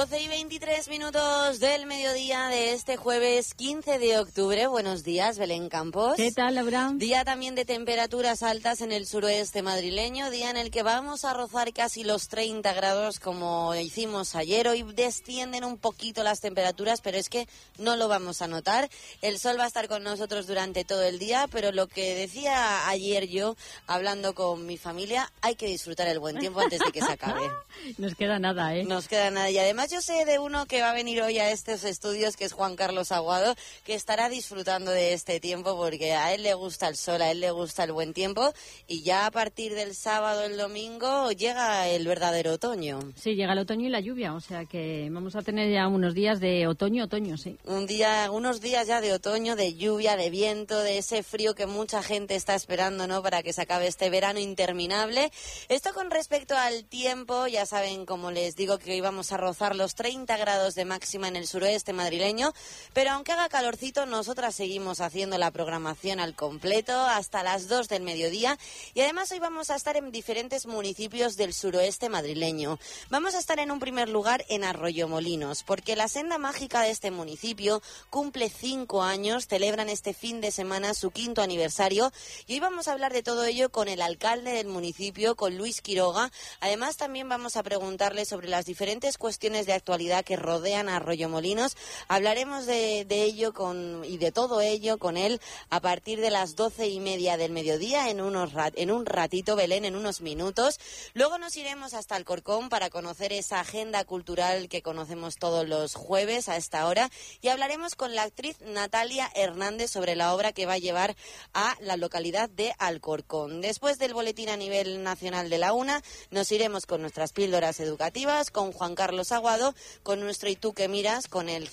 12:23 del mediodía de este jueves 15 de octubre. Buenos días, Belén Campos. ¿Qué tal, Laura? Día también de temperaturas altas en el suroeste madrileño, día en el que vamos a rozar casi los 30 grados como hicimos ayer. Hoy descienden un poquito las temperaturas, pero es que no lo vamos a notar. El sol va a estar con nosotros durante todo el día, pero lo que decía ayer yo, hablando con mi familia, hay que disfrutar el buen tiempo antes de que se acabe. Nos queda nada, ¿eh? Nos queda nada. Y además yo sé de uno que va a venir hoy a estos estudios, que es Juan Carlos Aguado, que estará disfrutando de este tiempo porque a él le gusta el sol, a él le gusta el buen tiempo, y ya a partir del sábado, el domingo, llega el verdadero otoño. Sí, llega el otoño y la lluvia, o sea que vamos a tener ya unos días de otoño, sí. Unos días ya de otoño, de lluvia, de viento, de ese frío que mucha gente está esperando, ¿no?, para que se acabe este verano interminable. Esto con respecto al tiempo, ya saben, como les digo, que hoy vamos a rozar los 30 grados de máxima en el suroeste madrileño, pero aunque haga calorcito, nosotras seguimos haciendo la programación al completo hasta las 2 del mediodía, y además hoy vamos a estar en diferentes municipios del suroeste madrileño. Vamos a estar en un primer lugar en Arroyomolinos, porque la senda mágica de este municipio cumple 5 años, celebran este fin de semana su 5º aniversario, y hoy vamos a hablar de todo ello con el alcalde del municipio, con Luis Quiroga. Además también vamos a preguntarle sobre las diferentes cuestiones de actualidad que rodean a Arroyomolinos. Hablaremos de ello y de todo ello con él a partir de las 12:30 del mediodía, en un ratito, Belén, en unos minutos. Luego nos iremos hasta Alcorcón para conocer esa agenda cultural que conocemos todos los jueves a esta hora, y hablaremos con la actriz Natalia Hernández sobre la obra que va a llevar a la localidad de Alcorcón. Después del boletín a nivel nacional de la 1, nos iremos con nuestras píldoras educativas, con Juan Carlos Aguado, con nuestro ¿Y tú qué miras?, con el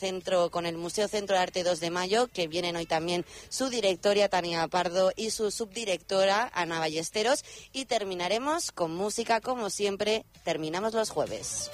Museo Centro de Arte 2 de Mayo, que vienen hoy también su directora Tania Pardo y su subdirectora Ana Ballesteros, y terminaremos con música, como siempre, terminamos los jueves.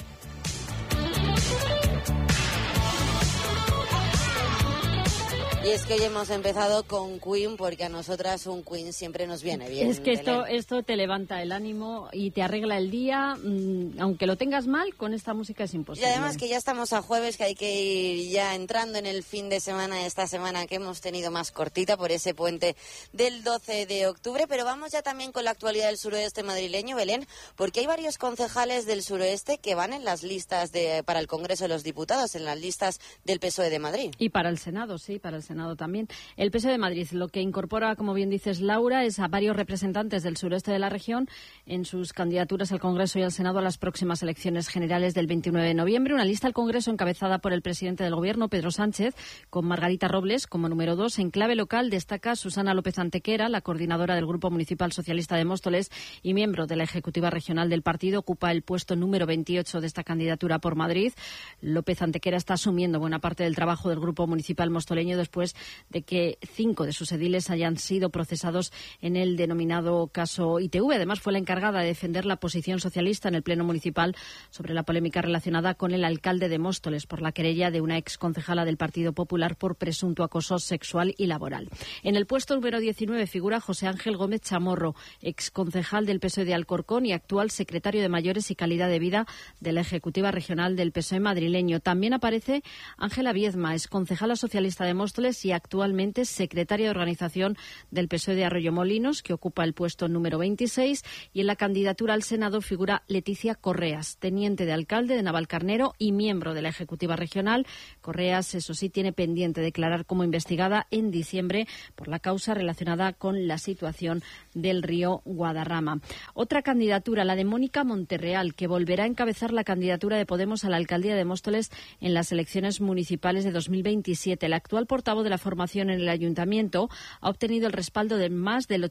Y es que hoy hemos empezado con Queen, porque a nosotras un Queen siempre nos viene bien. Es que esto te levanta el ánimo y te arregla el día, aunque lo tengas mal, con esta música es imposible. Y además que ya estamos a jueves, que hay que ir ya entrando en el fin de semana, esta semana que hemos tenido más cortita por ese puente del 12 de octubre, pero vamos ya también con la actualidad del suroeste madrileño, Belén, porque hay varios concejales del suroeste que van en las listas para el Congreso de los Diputados, en las listas del PSOE de Madrid. Y para el Senado, sí, para el Senado también. El PSOE de Madrid lo que incorpora, como bien dices, Laura, es a varios representantes del sureste de la región en sus candidaturas al Congreso y al Senado a las próximas elecciones generales del 29 de noviembre. Una lista al Congreso encabezada por el presidente del Gobierno, Pedro Sánchez, con Margarita Robles como número 2. En clave local destaca Susana López Antequera, la coordinadora del Grupo Municipal Socialista de Móstoles y miembro de la Ejecutiva Regional del partido. Ocupa el puesto número 28 de esta candidatura por Madrid. López Antequera está asumiendo buena parte del trabajo del Grupo Municipal mostoleño después de que 5 de sus ediles hayan sido procesados en el denominado caso ITV. Además, fue la encargada de defender la posición socialista en el Pleno Municipal sobre la polémica relacionada con el alcalde de Móstoles por la querella de una exconcejala del Partido Popular por presunto acoso sexual y laboral. En el puesto número 19 figura José Ángel Gómez Chamorro, exconcejal del PSOE de Alcorcón y actual secretario de Mayores y Calidad de Vida de la Ejecutiva Regional del PSOE madrileño. También aparece Ángela Viezma, exconcejala socialista de Móstoles y actualmente secretaria de Organización del PSOE de Arroyomolinos, que ocupa el puesto número 26, y en la candidatura al Senado figura Leticia Correas, teniente de alcalde de Navalcarnero y miembro de la Ejecutiva Regional. Correas, eso sí, tiene pendiente declarar como investigada en diciembre por la causa relacionada con la situación del río Guadarrama. Otra candidatura, la de Mónica Monterreal, que volverá a encabezar la candidatura de Podemos a la alcaldía de Móstoles en las elecciones municipales de 2027. La actual portavoz de la formación en el ayuntamiento ha obtenido el respaldo de más del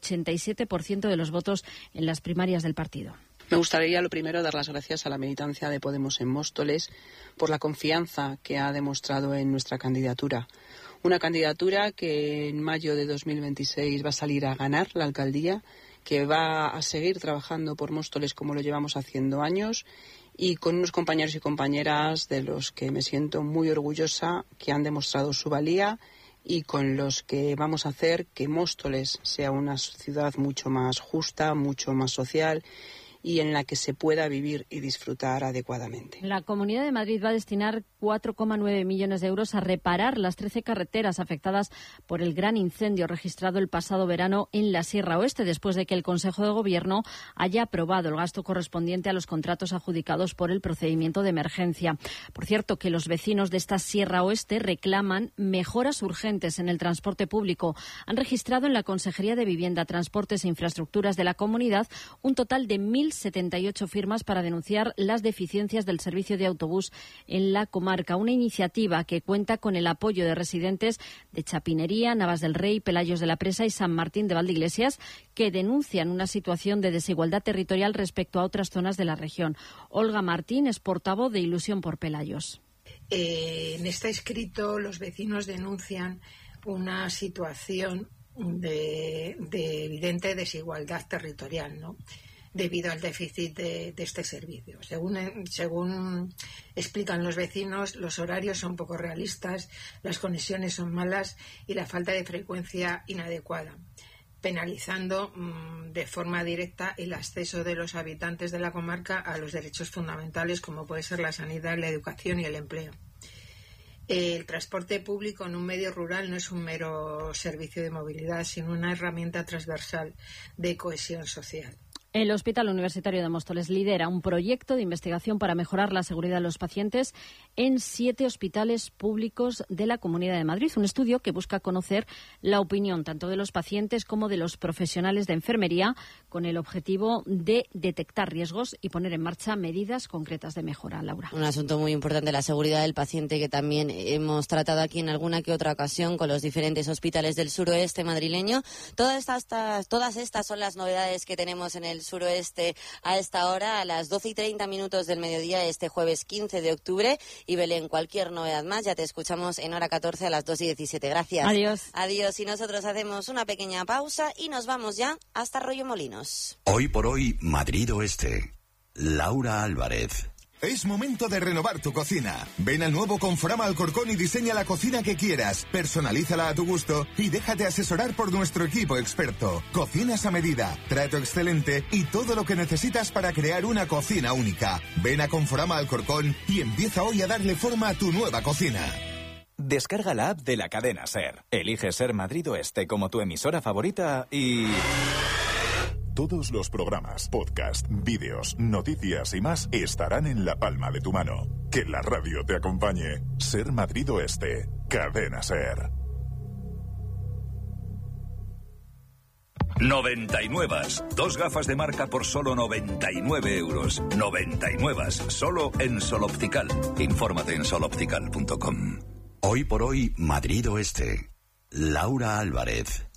87% de los votos en las primarias del partido. Me gustaría, lo primero, dar las gracias a la militancia de Podemos en Móstoles por la confianza que ha demostrado en nuestra candidatura. Una candidatura que en mayo de 2026 va a salir a ganar la alcaldía, que va a seguir trabajando por Móstoles como lo llevamos haciendo años, y con unos compañeros y compañeras de los que me siento muy orgullosa, que han demostrado su valía y con los que vamos a hacer que Móstoles sea una ciudad mucho más justa, mucho más social y en la que se pueda vivir y disfrutar adecuadamente. La Comunidad de Madrid va a destinar 4,9 millones de euros a reparar las 13 carreteras afectadas por el gran incendio registrado el pasado verano en la Sierra Oeste, después de que el Consejo de Gobierno haya aprobado el gasto correspondiente a los contratos adjudicados por el procedimiento de emergencia. Por cierto, que los vecinos de esta Sierra Oeste reclaman mejoras urgentes en el transporte público. Han registrado en la Consejería de Vivienda, Transportes e Infraestructuras de la comunidad un total de 1.078 firmas para denunciar las deficiencias del servicio de autobús en la comarca. Una iniciativa que cuenta con el apoyo de residentes de Chapinería, Navas del Rey, Pelayos de la Presa y San Martín de Valdeiglesias, que denuncian una situación de desigualdad territorial respecto a otras zonas de la región. Olga Martín es portavoz de Ilusión por Pelayos. En este escrito los vecinos denuncian una situación de evidente desigualdad territorial, ¿no?, debido al déficit de este servicio. Según explican los vecinos, los horarios son poco realistas, las conexiones son malas y la falta de frecuencia inadecuada, penalizando de forma directa el acceso de los habitantes de la comarca a los derechos fundamentales como puede ser la sanidad, la educación y el empleo. El transporte público en un medio rural no es un mero servicio de movilidad, sino una herramienta transversal de cohesión social. El Hospital Universitario de Móstoles lidera un proyecto de investigación para mejorar la seguridad de los pacientes en 7 hospitales públicos de la Comunidad de Madrid. Un estudio que busca conocer la opinión tanto de los pacientes como de los profesionales de enfermería, con el objetivo de detectar riesgos y poner en marcha medidas concretas de mejora. Laura. Un asunto muy importante, la seguridad del paciente, que también hemos tratado aquí en alguna que otra ocasión con los diferentes hospitales del suroeste madrileño. Todas estas son las novedades que tenemos en el suroeste a esta hora, a las 12:30 del mediodía, este jueves 15 de octubre. Y Belén, cualquier novedad más, ya te escuchamos en hora 14 a las 2:17. Gracias. Adiós. Adiós. Y nosotros hacemos una pequeña pausa y nos vamos ya hasta Arroyomolinos. Hoy por hoy, Madrid Oeste. Laura Álvarez. Es momento de renovar tu cocina. Ven al nuevo Conforama Alcorcón y diseña la cocina que quieras. Personalízala a tu gusto y déjate asesorar por nuestro equipo experto. Cocinas a medida, trato excelente y todo lo que necesitas para crear una cocina única. Ven a Conforama Alcorcón y empieza hoy a darle forma a tu nueva cocina. Descarga la app de la cadena SER. Elige Ser Madrid Oeste como tu emisora favorita y... Todos los programas, podcast, vídeos, noticias y más estarán en la palma de tu mano. Que la radio te acompañe. Ser Madrid Oeste. Cadena SER. 99. 2 gafas de marca por solo 99 euros. 99. Solo en Sol Optical. Infórmate en soloptical.com. Hoy por hoy, Madrid Oeste. Laura Álvarez.